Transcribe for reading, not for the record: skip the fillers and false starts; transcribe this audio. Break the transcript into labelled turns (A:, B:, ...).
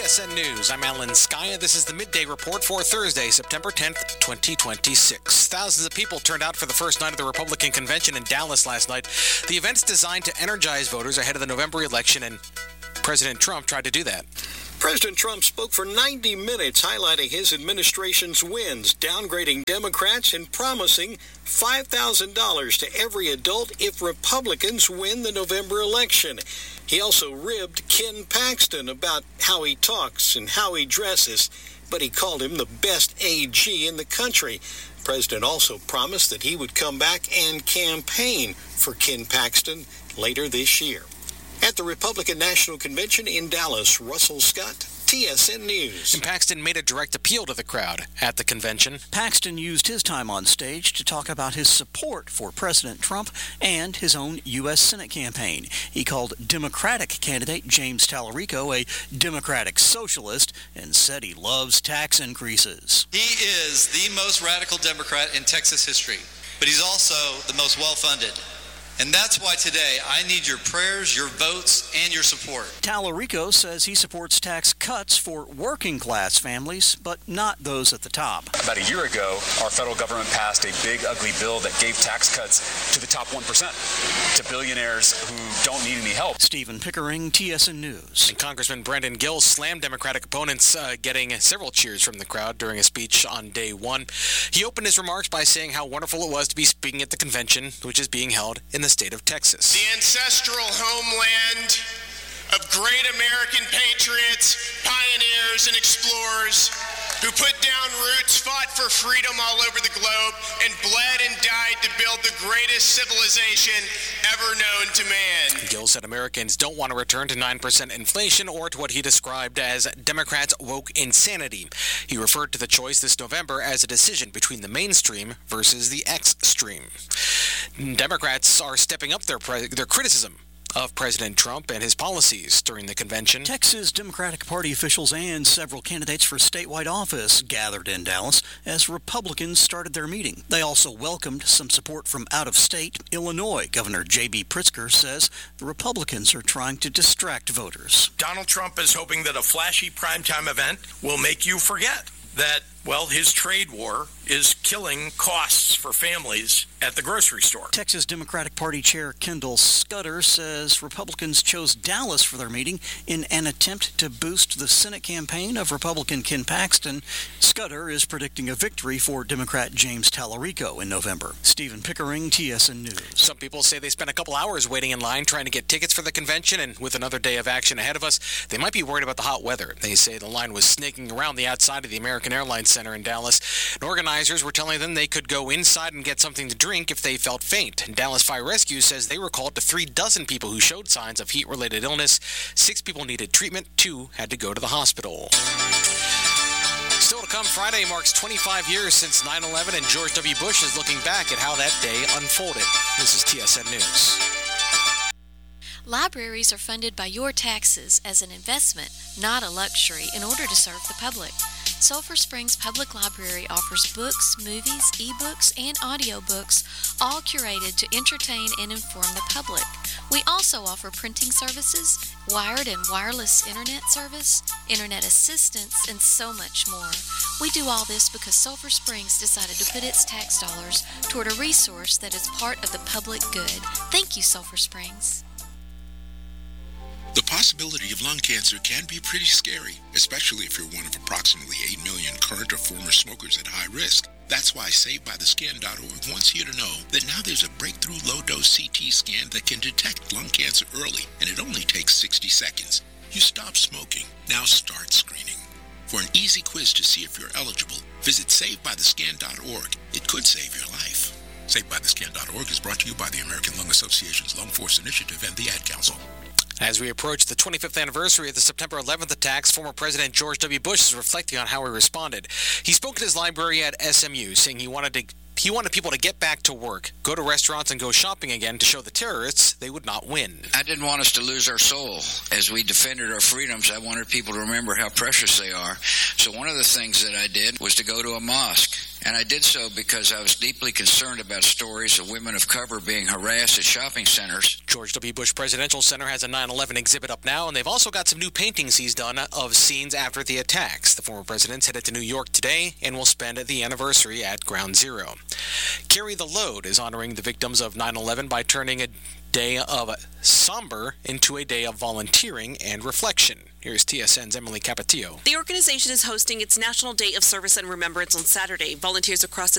A: TSN News. I'm Alan Skaya. This is the Midday Report for Thursday, September 10th, 2026. Thousands of people turned out for the first night of the Republican convention in Dallas last night. The event's designed to energize voters ahead of the November election, and President Trump tried to do that.
B: President Trump spoke for 90 minutes, highlighting his administration's wins, downgrading Democrats, and promising $5,000 to every adult if Republicans win the November election. He also ribbed Ken Paxton about how he talks and how he dresses, but he called him the best AG in the country. The president also promised that he would come back and campaign for Ken Paxton later this year. At the Republican National Convention in Dallas, Russell Scott, TSN News.
A: And Paxton made a direct appeal to the crowd at the convention.
C: Paxton used his time on stage to talk about his support for President Trump and his own U.S. Senate campaign. He called Democratic candidate James Tallarico a Democratic socialist and said he loves tax increases.
D: He is the most radical Democrat in Texas history, but he's also the most well-funded. And that's why today I need your prayers, your votes, and your support.
C: Tallarico says he supports tax cuts for working-class families, but not those at the top.
E: About a year ago, our federal government passed a big, ugly bill that gave tax cuts to the top 1%, to billionaires who don't need any help.
C: Stephen Pickering, TSN News.
A: And Congressman Brandon Gill slammed Democratic opponents, getting several cheers from the crowd during a speech on day one. He opened his remarks by saying how wonderful it was to be speaking at the convention, which is being held in the state of Texas.
F: The ancestral homeland of great American patriots, pioneers, and explorers who put down roots, fought for freedom all over the globe, and bled and died to build the greatest civilization ever known to man.
A: Gill said Americans don't want to return to 9% inflation or to what he described as Democrats' woke insanity. He referred to the choice this November as a decision between the mainstream versus the extreme. Democrats are stepping up their criticism of President Trump and his policies during the convention.
C: Texas Democratic Party officials and several candidates for statewide office gathered in Dallas as Republicans started their meeting. They also welcomed some support from out of state. Illinois Governor J.B. Pritzker says the Republicans are trying to distract voters.
G: Donald Trump is hoping that a flashy primetime event will make you forget that, well, his trade war is killing costs for families at the grocery store.
C: Texas Democratic Party Chair Kendall Scudder says Republicans chose Dallas for their meeting in an attempt to boost the Senate campaign of Republican Ken Paxton. Scudder is predicting a victory for Democrat James Tallarico in November. Stephen Pickering, TSN News.
A: Some people say they spent a couple hours waiting in line trying to get tickets for the convention, and with another day of action ahead of us, they might be worried about the hot weather. They say the line was snaking around the outside of the American Airlines Center in Dallas, and organizers were telling them they could go inside and get something to drink if they felt faint. And Dallas Fire Rescue says they were called to 36 people who showed signs of heat-related illness. 6 people needed treatment. 2 had to go to the hospital. Still to come, Friday marks 25 years since 9/11, and George W. Bush is looking back at how that day unfolded. This is TSN News.
H: Libraries are funded by your taxes as an investment, not a luxury, in order to serve the public. Sulphur Springs Public Library offers books, movies, ebooks, and audiobooks, all curated to entertain and inform the public. We also offer printing services, wired and wireless internet service, internet assistance, and so much more. We do all this because Sulphur Springs decided to put its tax dollars toward a resource that is part of the public good. Thank you, Sulphur Springs.
I: The possibility of lung cancer can be pretty scary, especially if you're one of approximately 8 million current or former smokers at high risk. That's why SaveByTheScan.org wants you to know that now there's a breakthrough low-dose CT scan that can detect lung cancer early, and it only takes 60 seconds. You stop smoking. Now start screening. For an easy quiz to see if you're eligible, visit SaveByTheScan.org. It could save your life. SaveByTheScan.org is brought to you by the American Lung Association's Lung Force Initiative and the Ad Council.
A: As we approach the 25th anniversary of the September 11th attacks, former President George W. Bush is reflecting on how he responded. He spoke at his library at SMU, saying he wanted people to get back to work, go to restaurants, and go shopping again to show the terrorists they would not win.
J: I didn't want us to lose our soul. As we defended our freedoms, I wanted people to remember how precious they are. So one of the things that I did was to go to a mosque And I did so because I was deeply concerned about stories of women of color being harassed at shopping centers.
A: George W. Bush Presidential Center has a 9/11 exhibit up now, and they've also got some new paintings he's done of scenes after the attacks. The former president's headed to New York today and will spend the anniversary at Ground Zero. Carry the Load is honoring the victims of 9/11 by turning a day of somber into a day of volunteering and reflection. Here's TSN's Emily Capatillo.
K: The organization is hosting its National Day of Service and Remembrance on Saturday. Volunteers across the